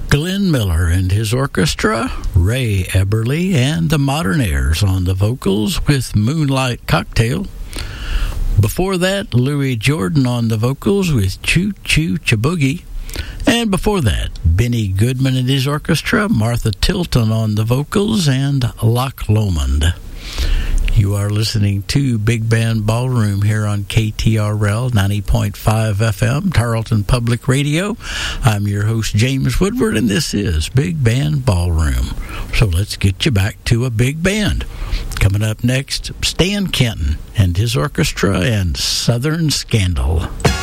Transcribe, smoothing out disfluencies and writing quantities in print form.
Glenn Miller and his orchestra, Ray Eberly and the Modernaires on the vocals with Moonlight Cocktail. Before that, Louis Jordan on the vocals with Choo Choo Chaboogie. And before that, Benny Goodman and his orchestra, Martha Tilton on the vocals, and Loch Lomond. You are listening to Big Band Ballroom here on KTRL 90.5 FM, Tarleton Public Radio. I'm your host, James Woodward, and this is Big Band Ballroom. So let's get you back to a big band. Coming up next, Stan Kenton and his orchestra and Southern Scandal.